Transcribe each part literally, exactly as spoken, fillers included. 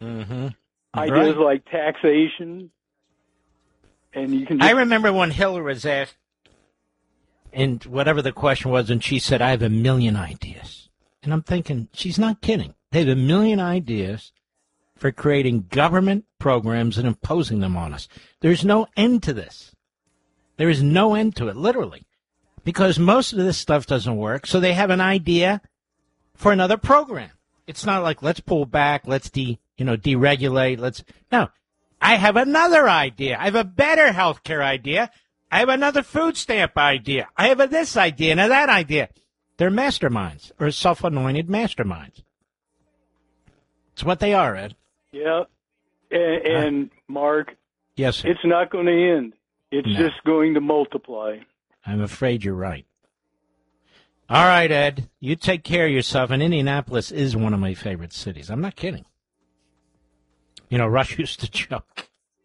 Mm-hmm. Ideas Right. like taxation, and you can. Just, I remember when Hillary was asked, and whatever the question was, and she said, "I have a million ideas," and I'm thinking she's not kidding. They have a million ideas for creating government programs and imposing them on us. There's no end to this. There is no end to it, literally, because most of this stuff doesn't work. So they have an idea for another program. It's not like let's pull back, let's de you know deregulate. Let's no. I have another idea. I have a better health care idea. I have another food stamp idea. I have a this idea and a that idea. They're masterminds or self-anointed masterminds. It's what they are, Ed. yeah, and, and uh, Mark. Yes, sir. It's not going to end. It's no. just going to multiply. I'm afraid you're right. All right, Ed, you take care of yourself. And Indianapolis is one of my favorite cities. I'm not kidding. You know, Rush used to joke.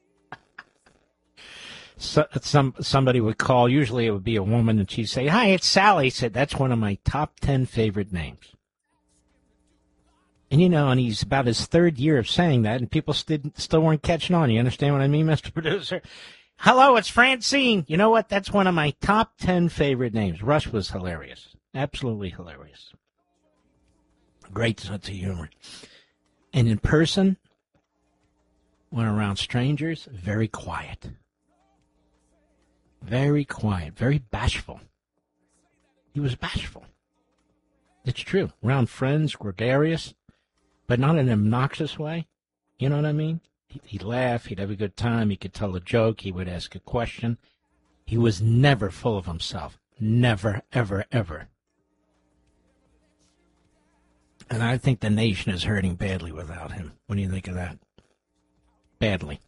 So, some somebody would call. Usually it would be a woman, and she'd say, "Hi, it's Sally." He said, "That's one of my top ten favorite names." And, you know, and he's about his third year of saying that, and people still, still weren't catching on. You understand what I mean, Mister Producer? Hello, it's Francine. You know what? That's one of my top ten favorite names. Rush was hilarious. Absolutely hilarious. Great sense of humor. And in person, when around strangers, very quiet. Very quiet. Very bashful. He was bashful. It's true. Around friends, gregarious, but not in an obnoxious way. You know what I mean? He'd laugh. He'd have a good time. He could tell a joke. He would ask a question. He was never full of himself. Never, ever, ever. And I think the nation is hurting badly without him. What do you think of that? Badly.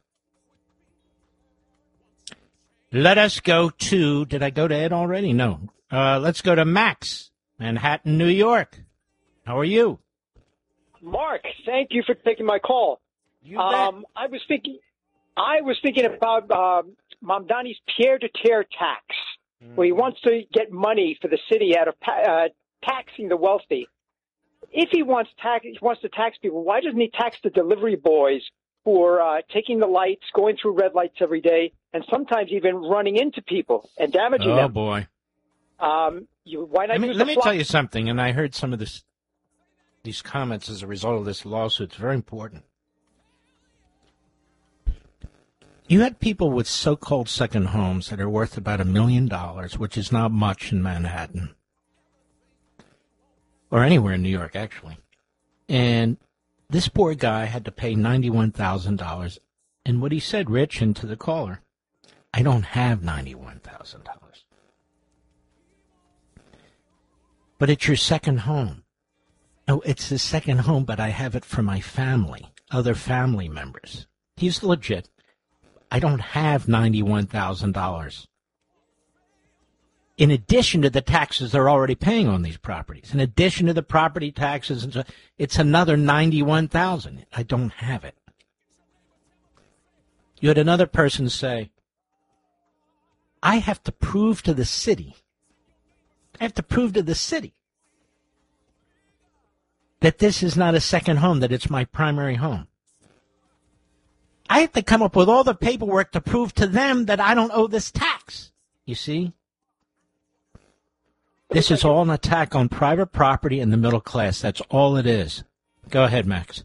Let us go to, did I go to Ed already? No. Uh, let's go to Max, Manhattan, New York. How are you? Mark, thank you for taking my call. You um, I was thinking, I was thinking about uh, Mamdani's pied-à-terre tax, mm-hmm. where he wants to get money for the city out of uh, taxing the wealthy. If he wants tax, he wants to tax people, why doesn't he tax the delivery boys who are uh, taking the lights, going through red lights every day, and sometimes even running into people and damaging oh, them? Oh boy! Um, you, why not? Let me, use let the me fly- tell you something, and I heard some of this, these comments as a result of this lawsuit. It's very important. You had people with so-called second homes that are worth about a million dollars, which is not much in Manhattan. Or anywhere in New York, actually. And this poor guy had to pay ninety-one thousand dollars. And what he said, Rich, and to the caller, I don't have ninety-one thousand dollars. But it's your second home. Oh, it's the second home, but I have it for my family, other family members. He's legit. I don't have ninety-one thousand dollars. In addition to the taxes they're already paying on these properties, in addition to the property taxes, it's another ninety-one thousand dollars. I don't have it. You had another person say, I have to prove to the city, I have to prove to the city that this is not a second home, that it's my primary home. I have to come up with all the paperwork to prove to them that I don't owe this tax. You see? This is all an attack on private property and the middle class. That's all it is. Go ahead, Max.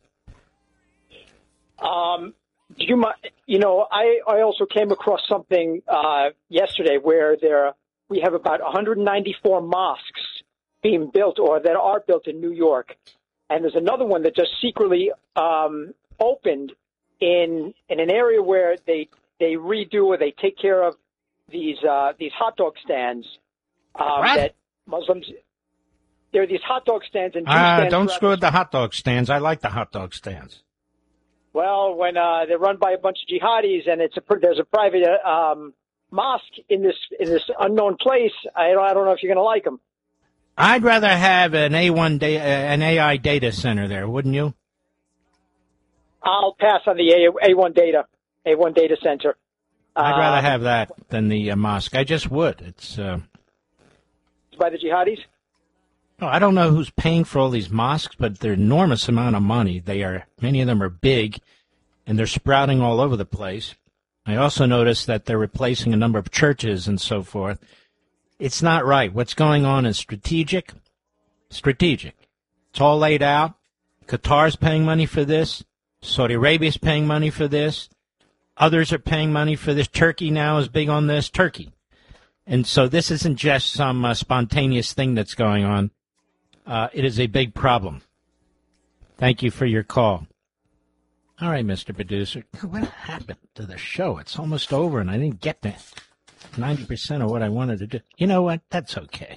Um, do you mind? You know, I, I also came across something uh, yesterday where there we have about one hundred ninety-four mosques being built or that are built in New York, and there's another one that just secretly um, opened in in an area where they they redo or they take care of these uh, these hot dog stands um, that Muslims. There are these hot dog stands and Jew uh, stands. Don't screw with the hot dog stands. I like the hot dog stands. Well, when uh, they're run by a bunch of jihadis and it's a there's a private uh, um, mosque in this in this unknown place, I don't I don't know if you're going to like them. I'd rather have an A one da- an A I data center there, wouldn't you? I'll pass on the A- A1 data A one data center. I'd rather um, have that than the uh, mosque. I just would. It's uh... by the jihadis. Oh, I don't know who's paying for all these mosques, but they're enormous amount of money. They are, many of them are big, and they're sprouting all over the place. I also noticed that they're replacing a number of churches and so forth. It's not right. What's going on is strategic. Strategic. It's all laid out. Qatar's paying money for this. Saudi Arabia's paying money for this. Others are paying money for this. Turkey now is big on this. Turkey. And so this isn't just some uh, spontaneous thing that's going on. Uh, it is a big problem. Thank you for your call. All right, Mister Producer. What happened to the show? It's almost over, and I didn't get to ninety percent of what I wanted to do. You know what? That's okay.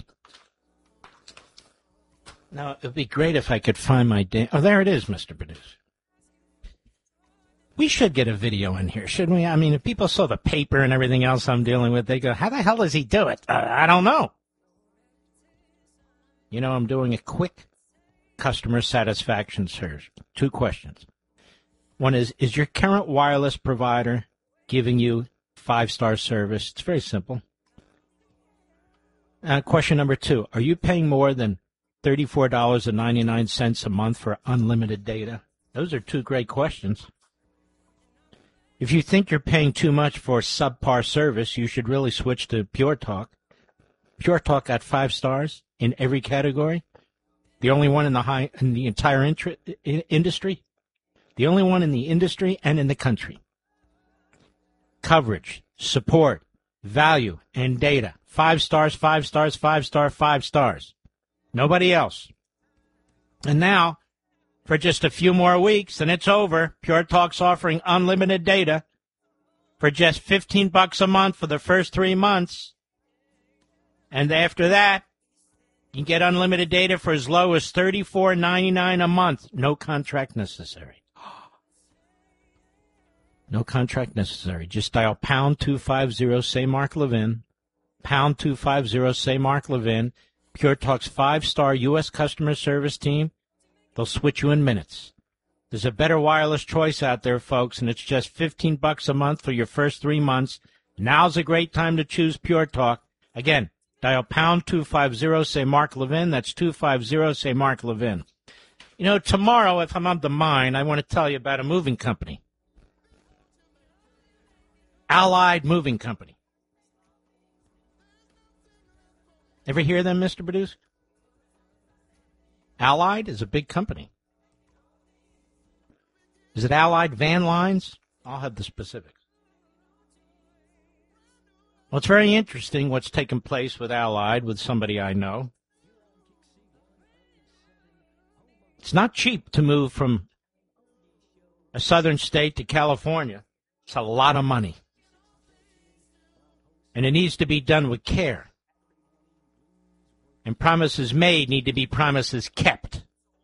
Now, it would be great if I could find my... Da- oh, there it is, Mister Producer. We should get a video in here, shouldn't we? I mean, if people saw the paper and everything else I'm dealing with, they go, how the hell does he do it? Uh, I don't know. You know, I'm doing a quick customer satisfaction search. Two questions. One is, is your current wireless provider giving you five-star service? It's very simple. Uh, question number two, are you paying more than thirty-four dollars and ninety-nine cents a month for unlimited data? Those are two great questions. If you think you're paying too much for subpar service, you should really switch to Pure Talk. Pure Talk got five stars in every category. The only one in the high in the entire intri- industry. The only one in the industry and in the country. Coverage, support, value, and data. Five stars, five stars, five star, five stars. Nobody else. And now, for just a few more weeks, and it's over, Pure Talk's offering unlimited data for just fifteen bucks a month for the first three months. And after that, you can get unlimited data for as low as thirty-four ninety-nine a month. No contract necessary. No contract necessary. Just dial pound two five zero, say Mark Levin. Pound two five zero, say Mark Levin. Pure Talk's five-star U S customer service team. They'll switch you in minutes. There's a better wireless choice out there, folks, and it's just fifteen bucks a month for your first three months. Now's a great time to choose Pure Talk. Again, dial pound two five zero, say Mark Levin. That's two five zero, say Mark Levin. You know, tomorrow, if I'm on the mind, I want to tell you about a moving company. Allied Moving Company. Ever hear them, Mister Producer? Allied is a big company. Is it Allied Van Lines? I'll have the specifics. Well, it's very interesting what's taken place with Allied, with somebody I know. It's not cheap to move from a southern state to California. It's a lot of money. And it needs to be done with care. And promises made need to be promises kept.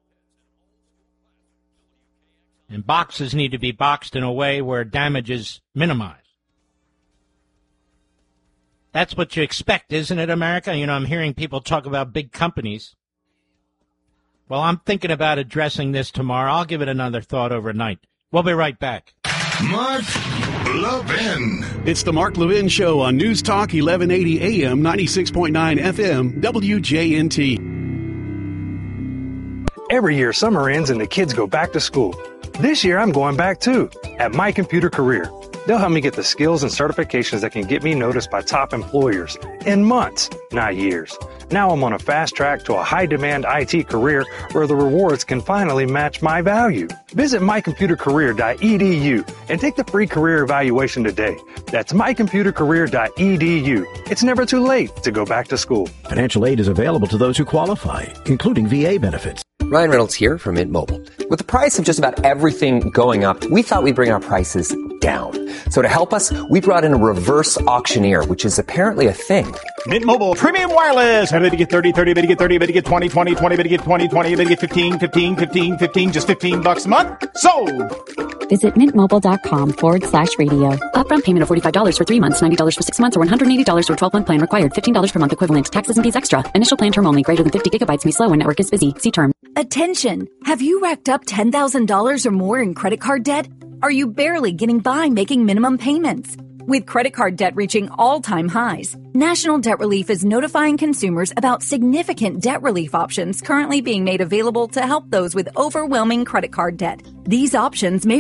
And boxes need to be boxed in a way where damage is minimized. That's what you expect, isn't it, America? You know, I'm hearing people talk about big companies. Well, I'm thinking about addressing this tomorrow. I'll give it another thought overnight. We'll be right back. Mark Levin. It's the Mark Levin Show on News Talk eleven eighty A M, ninety-six point nine F M, W J N T. Every year, summer ends and the kids go back to school. This year, I'm going back too, at My Computer Career. They'll help me get the skills and certifications that can get me noticed by top employers in months, not years. Now I'm on a fast track to a high-demand I T career where the rewards can finally match my value. Visit my computer career dot e d u and take the free career evaluation today. That's my computer career dot e d u. It's never too late to go back to school. Financial aid is available to those who qualify, including V A benefits. Ryan Reynolds here from Mint Mobile. With the price of just about everything going up, we thought we'd bring our prices down. So to help us, we brought in a reverse auctioneer, which is apparently a thing. Mint Mobile Premium Wireless. How to get thirty, thirty, to get thirty, to get twenty, twenty, twenty, to get twenty, twenty, to get fifteen, fifteen, fifteen, fifteen, just fifteen bucks a month. Sold! Visit mintmobile.com forward slash radio. Upfront payment of forty-five dollars for three months, ninety dollars for six months, or one hundred eighty dollars for a twelve-month plan required. fifteen dollars per month equivalent. Taxes and fees extra. Initial plan term only. Greater than fifty gigabytes may slow when network is busy. See term. Attention! Have you racked up ten thousand dollars or more in credit card debt? Are you barely getting by making minimum payments? With credit card debt reaching all-time highs, National Debt Relief is notifying consumers about significant debt relief options currently being made available to help those with overwhelming credit card debt. These options may